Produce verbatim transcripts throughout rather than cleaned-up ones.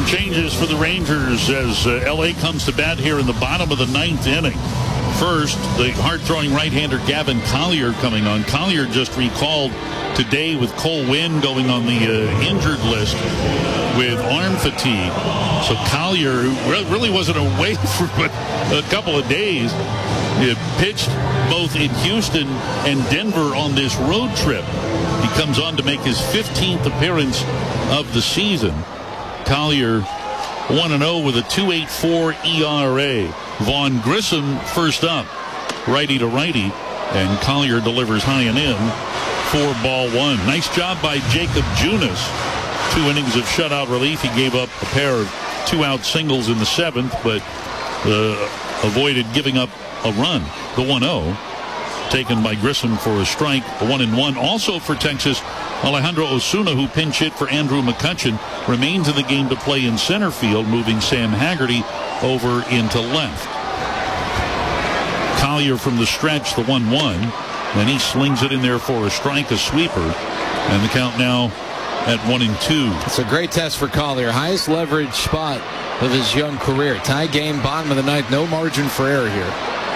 Changes for the Rangers as uh, L A comes to bat here in the bottom of the ninth inning. First, the hard-throwing right-hander Gavin Collier coming on. Collier just recalled today with Cole Winn going on the uh, injured list with arm fatigue. So Collier, who really wasn't away for but a couple of days, he pitched both in Houston and Denver on this road trip. He comes on to make his fifteenth appearance of the season. Collier one and oh with a two point eight four E R A. Vaughn Grissom first up, righty to righty, and Collier delivers high and in for ball one. Nice job by Jacob Junis. Two innings of shutout relief. He gave up a pair of two-out singles in the seventh, but uh, avoided giving up a run. The one oh taken by Grissom for a strike. A one and one also for Texas. Alejandro Osuna, who pinch hit for Andrew McCutchen, remains in the game to play in center field, moving Sam Haggerty over into left. Collier from the stretch, the one one. Then he slings it in there for a strike, a sweeper. And the count now at one and two. It's a great test for Collier. Highest leverage spot of his young career. Tie game, bottom of the ninth. No margin for error here.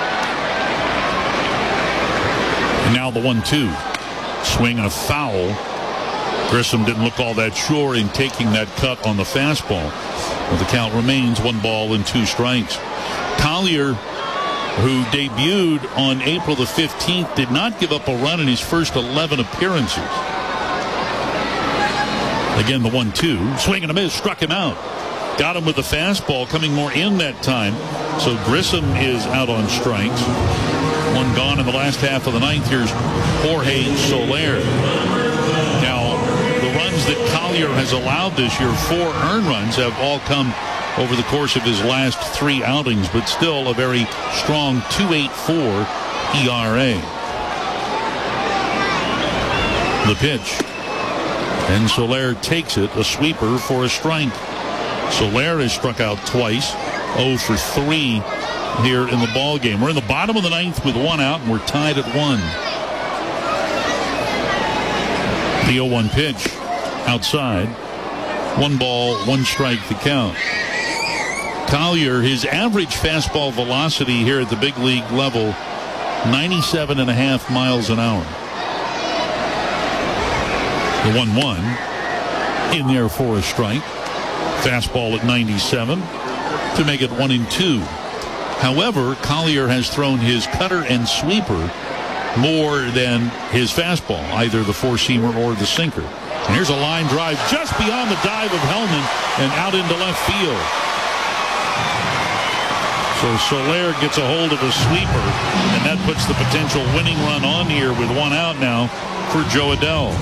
And now the one two. Swing and a foul. Grissom didn't look all that sure in taking that cut on the fastball. But the count remains one ball and two strikes. Collier, who debuted on April the fifteenth, did not give up a run in his first eleven appearances. Again, the one two. Swing and a miss. Struck him out. Got him with the fastball, coming more in that time. So Grissom is out on strikes. One gone in the last half of the ninth. Here's Jorge Soler. Now, the runs that Collier has allowed this year, four earned runs, have all come over the course of his last three outings, but still a very strong two point eight four E R A. The pitch. And Soler takes it, a sweeper for a strike. Soler has struck out twice, oh for three here in the ball game. We're in the bottom of the ninth with one out, and we're tied at one. The oh one pitch outside. One ball, one strike to count. Collier, his average fastball velocity here at the big league level, ninety-seven and a half miles an hour. The one one in there for a strike. Fastball at ninety-seven to make it one and two. However, Collier has thrown his cutter and sweeper more than his fastball, either the four-seamer or the sinker. And here's a line drive just beyond the dive of Hellman and out into left field. So Soler gets a hold of a sweeper, and that puts the potential winning run on here with one out now for Joe Adell.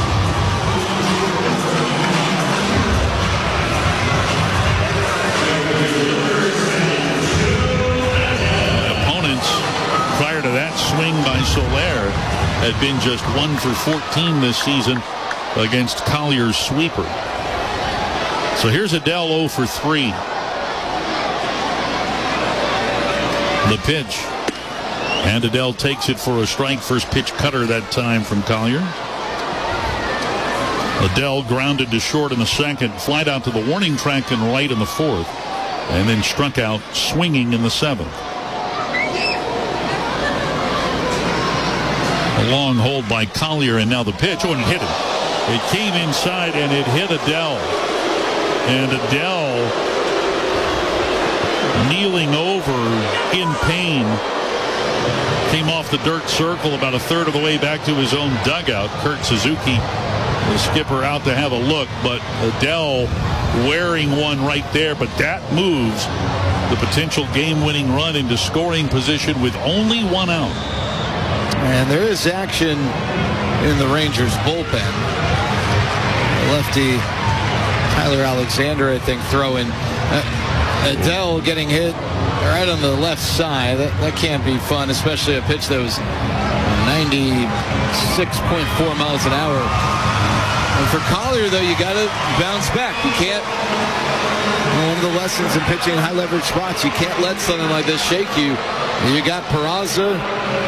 Prior to that swing by Soler had been just one for fourteen this season against Collier's sweeper. So here's Adell oh for three. The pitch. And Adell takes it for a strike. First pitch cutter that time from Collier. Adell grounded to short in the second, flied out to the warning track and right in the fourth, and then struck out swinging in the seventh. A long hold by Collier, and now the pitch. Oh, and it hit him. It came inside, and it hit Adell. And Adell, kneeling over in pain, came off the dirt circle about a third of the way back to his own dugout. Kurt Suzuki, the skipper, out to have a look, but Adell wearing one right there. But that moves the potential game-winning run into scoring position with only one out. And there is action in the Rangers bullpen. Lefty Tyler Alexander, I think, throwing. Uh, Adell getting hit right on the left side. That, that can't be fun, especially a pitch that was ninety-six point four miles an hour. And for Collier, though, you got to bounce back. You can't. One of the lessons in pitching in high leverage spots, you can't let something like this shake you. You got Peraza